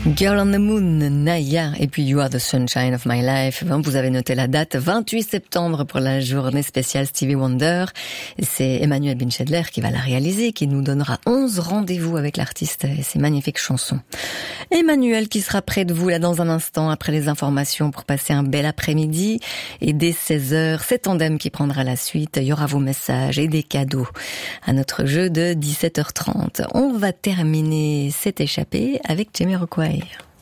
Girl on the Moon, Naya, et puis You Are the Sunshine of My Life. Vous avez noté la date, 28 septembre pour la journée spéciale Stevie Wonder. C'est Emmanuel Binchedler qui va la réaliser, qui nous donnera 11 rendez-vous avec l'artiste et ses magnifiques chansons. Emmanuel qui sera près de vous là dans un instant après les informations pour passer un bel après-midi. Et dès 16h, c'est Tandem qui prendra la suite. Il y aura vos messages et des cadeaux à notre jeu de 17h30. On va terminer cette échappée avec Jamiroquai.